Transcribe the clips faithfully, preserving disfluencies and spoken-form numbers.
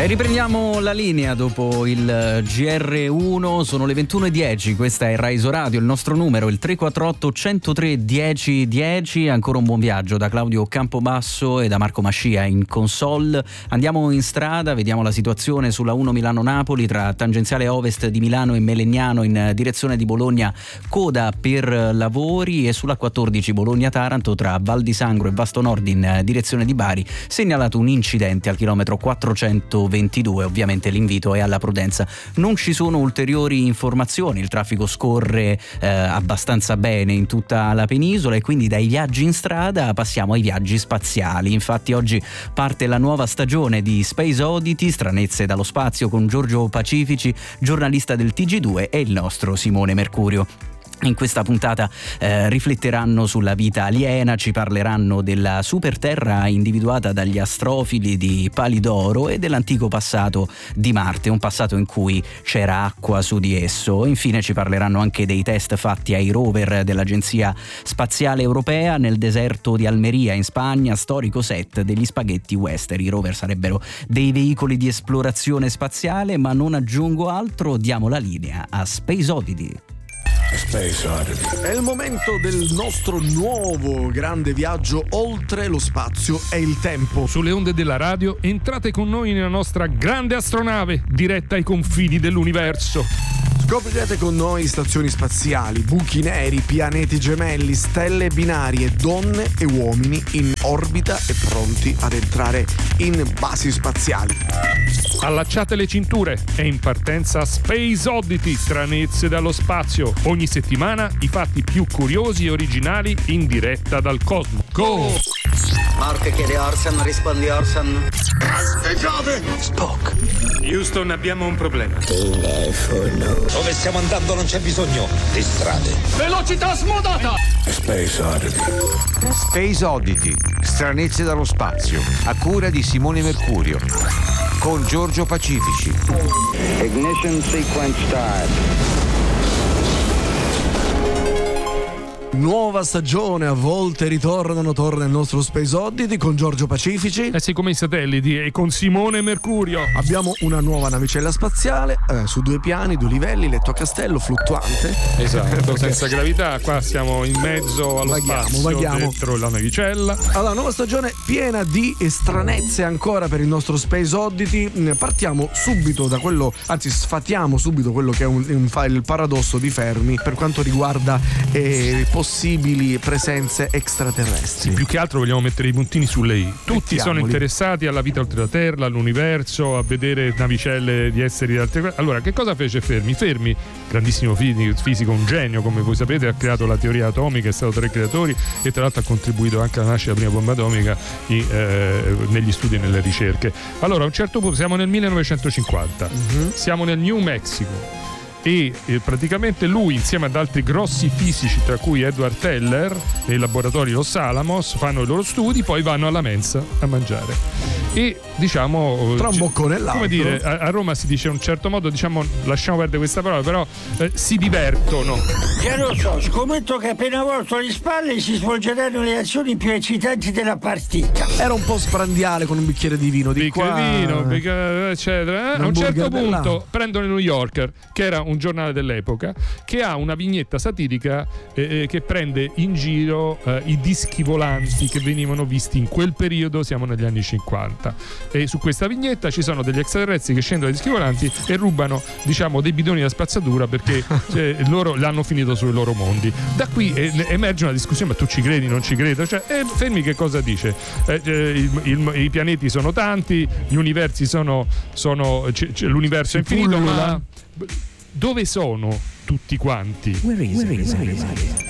E riprendiamo la linea dopo il G R uno, sono le ventuno e dieci, questa è Rai Radio, il nostro numero il tre quattro otto uno zero tre uno zero uno zero. Ancora un buon viaggio da Claudio Campobasso e da Marco Mascia in console. Andiamo in strada, vediamo la situazione sulla uno Milano-Napoli tra tangenziale ovest di Milano e Melegnano in direzione di Bologna, coda per lavori, e sulla quattordici Bologna-Taranto tra Val di Sangro e Vasto Nord in direzione di Bari, segnalato un incidente al chilometro quattrocentoventidue. Ovviamente l'invito è alla prudenza. Non ci sono ulteriori informazioni, il traffico scorre eh, abbastanza bene in tutta la penisola, e quindi dai viaggi in strada passiamo ai viaggi spaziali. Infatti oggi parte la nuova stagione di Space Oddity, stranezze dallo spazio, con Giorgio Pacifici, giornalista del T G due, e il nostro Simone Mercurio. In questa puntata eh, rifletteranno sulla vita aliena, ci parleranno della superterra individuata dagli astrofili di Palidoro e dell'antico passato di Marte, un passato in cui c'era acqua su di esso. Infine ci parleranno anche dei test fatti ai rover dell'Agenzia Spaziale Europea nel deserto di Almeria in Spagna, storico set degli spaghetti western. I rover sarebbero dei veicoli di esplorazione spaziale, ma non aggiungo altro, diamo la linea a Space Oddity. Space Oddity. È il momento del nostro nuovo grande viaggio oltre lo spazio e il tempo. Sulle onde della radio entrate con noi nella nostra grande astronave diretta ai confini dell'universo. Scoprirete con noi stazioni spaziali, buchi neri, pianeti gemelli, stelle binarie, donne e uomini in orbita e pronti ad entrare in basi spaziali. Allacciate le cinture, è in partenza Space Oddity, stranezze dallo spazio. Ogni settimana i fatti più curiosi e originali in diretta dal cosmo. Go! Mark chiede Orson, rispondi Orson. Spock. Houston, abbiamo un problema. Telefono. Dove stiamo andando non c'è bisogno di strade. Velocità smodata! Space Oddity. Space Oddity, stranezze dallo spazio, a cura di Simone Mercurio, con Giorgio Pacifici. Ignition sequence start. Nuova stagione, a volte ritornano, torna il nostro Space Oddity con Giorgio Pacifici. Eh sì, come i satelliti, e con Simone Mercurio. Abbiamo una nuova navicella spaziale eh, su due piani, due livelli, letto a castello, fluttuante. Esatto, senza gravità, qua siamo in mezzo allo Vaghiamo, spazio, vaghiamo. dentro la navicella. Allora, nuova stagione piena di stranezze ancora per il nostro Space Oddity. Partiamo subito da quello, anzi sfatiamo subito quello che è un, un, il paradosso di Fermi per quanto riguarda eh, possibili presenze extraterrestri. Sì, più che altro vogliamo mettere i puntini sulle i. Tutti Mettiamoli. sono interessati alla vita oltre la Terra, all'universo, a vedere navicelle di esseri di altre. Allora, che cosa fece Fermi? Fermi, grandissimo fisico, un genio, come voi sapete, ha creato la teoria atomica, è stato tra i creatori e tra l'altro ha contribuito anche alla nascita della prima bomba atomica in, eh, negli studi e nelle ricerche. Allora, a un certo punto siamo nel millenovecentocinquanta, uh-huh. siamo nel New Mexico. E eh, praticamente lui, insieme ad altri grossi fisici, tra cui Edward Teller, nei laboratori Los Alamos, fanno i loro studi, poi vanno alla mensa a mangiare. E diciamo, tra un boccone e l'altro, come dire, a, a Roma si dice in un certo modo, diciamo, lasciamo perdere questa parola, però eh, si divertono. Io lo so, scommetto che appena volto le spalle si svolgeranno le azioni più eccitanti della partita. Era un po' sprandiale con un bicchiere di vino di bicchiere qua, di vino, bicchiere, eccetera. A un certo punto prendono il New Yorker, che era un giornale dell'epoca, che ha una vignetta satirica eh, che prende in giro eh, i dischi volanti che venivano visti in quel periodo, siamo negli anni cinquanta. E su questa vignetta ci sono degli extraterrestri che scendono dai dischi volanti e rubano, diciamo, dei bidoni da spazzatura perché cioè, loro l'hanno finito sui loro mondi. Da qui eh, emerge una discussione: ma tu ci credi, non ci credi? Cioè, eh, Fermi che cosa dice? Eh, eh, il, il, I pianeti sono tanti, gli universi sono, sono c- c- l'universo è infinito, ma dove sono tutti quanti? Where is, where is, where is, where is?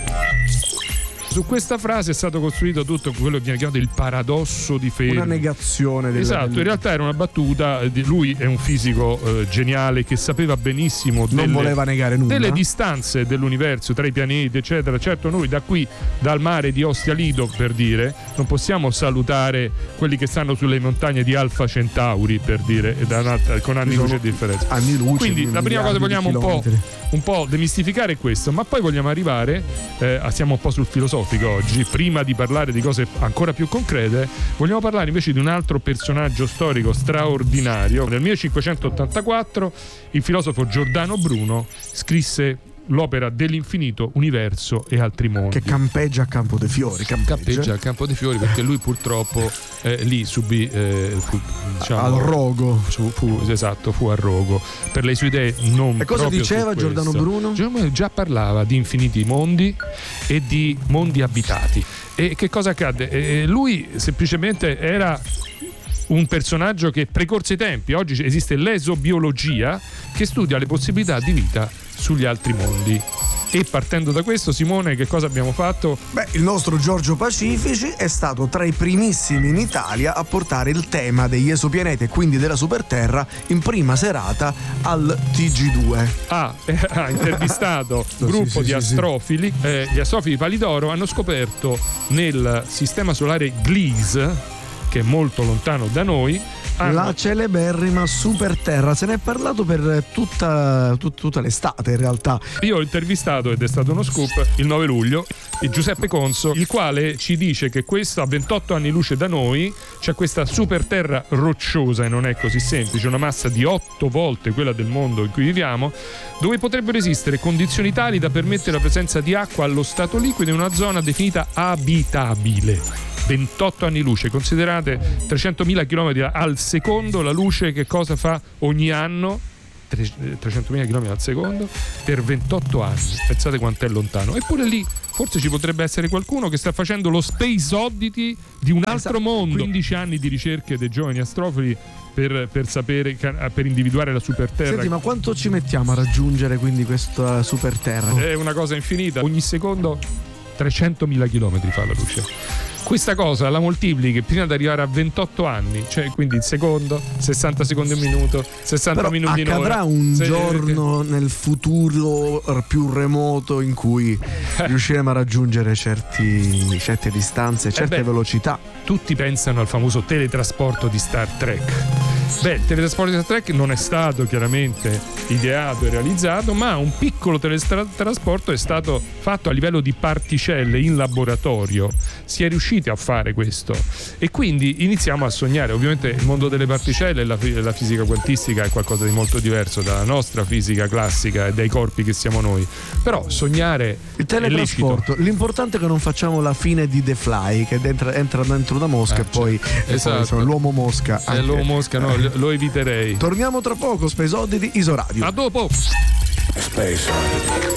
Su questa frase è stato costruito tutto quello che viene chiamato il paradosso di Fermi. Una negazione della, esatto, del... in realtà era una battuta. Lui è un fisico eh, geniale che sapeva benissimo non delle, voleva negare nulla, delle distanze dell'universo tra i pianeti, eccetera. Certo, noi da qui, dal mare di Ostia Lido, per dire, non possiamo salutare quelli che stanno sulle montagne di Alfa Centauri, per dire, e da, con anni luce di differenza. Anni luce. Quindi la prima cosa vogliamo un po', un po' demistificare questo, ma poi vogliamo arrivare, eh, siamo un po' sul filosofico. filosofico oggi. Prima di parlare di cose ancora più concrete, vogliamo parlare invece di un altro personaggio storico straordinario. Nel millecinquecentottantaquattro il filosofo Giordano Bruno scrisse l'opera dell'infinito universo e altri mondi, che campeggia a Campo dei Fiori. Campeggia, campeggia a Campo dei Fiori perché lui purtroppo eh, lì subì eh, fu, diciamo, al rogo fu, fu, esatto fu al rogo per le sue idee non e cosa diceva Giordano Bruno? Giordano già parlava di infiniti mondi e di mondi abitati. E che cosa accadde? E lui semplicemente era un personaggio che precorse i tempi. Oggi esiste l'esobiologia che studia le possibilità di vita sugli altri mondi. E partendo da questo, Simone, che cosa abbiamo fatto? Beh, il nostro Giorgio Pacifici è stato tra i primissimi in Italia a portare il tema degli esopianeti e quindi della superterra in prima serata al T G due. Ah, eh, ha intervistato un gruppo sì, sì, di sì, astrofili. Sì. Eh, gli astrofili Palidoro hanno scoperto nel sistema solare Gliese, che è molto lontano da noi, hanno... la celeberrima superterra. Se ne è parlato per tutta, tut, tutta l'estate in realtà. Io ho intervistato, ed è stato uno scoop, il nove luglio Giuseppe Conso, il quale ci dice che questo a ventotto anni luce da noi c'è questa superterra rocciosa, e non è così semplice, una massa di otto volte quella del mondo in cui viviamo, dove potrebbero esistere condizioni tali da permettere la presenza di acqua allo stato liquido in una zona definita abitabile. ventotto anni luce, considerate trecentomila chilometri al secondo la luce. Che cosa fa ogni anno? trecentomila chilometri al secondo per ventotto anni. Pensate quanto è lontano. Eppure lì forse ci potrebbe essere qualcuno che sta facendo lo Space Oddity di un altro esatto. mondo. quindici anni di ricerche dei giovani astrofili per, per sapere, per individuare la superterra. Senti, ma quanto ci mettiamo a raggiungere quindi questa superterra? È una cosa infinita. Ogni secondo trecentomila chilometri fa la luce. Questa cosa la moltiplichi prima di arrivare a ventotto anni, cioè quindi il secondo, sessanta secondi un minuto, sessanta Però minuti in ora. Accadrà un Se... giorno nel futuro più remoto in cui eh. riusciremo a raggiungere certi, certe distanze, certe eh beh, velocità. Tutti pensano al famoso teletrasporto di Star Trek. Beh, il teletrasporto di Star Trek non è stato chiaramente ideato e realizzato, ma un piccolo teletrasporto è stato fatto a livello di particelle in laboratorio. Si è riusciti a fare questo e quindi iniziamo a sognare. Ovviamente il mondo delle particelle e la, la fisica quantistica è qualcosa di molto diverso dalla nostra fisica classica e dai corpi che siamo noi, però sognare il teletrasporto, l'importante è che non facciamo la fine di The Fly, che entra, entra dentro una mosca eh, e poi, esatto. e poi insomma, l'uomo mosca se è l'uomo mosca no, lo eviterei. Torniamo tra poco. Space Oddity, Isoradio. A dopo. Space Oddity.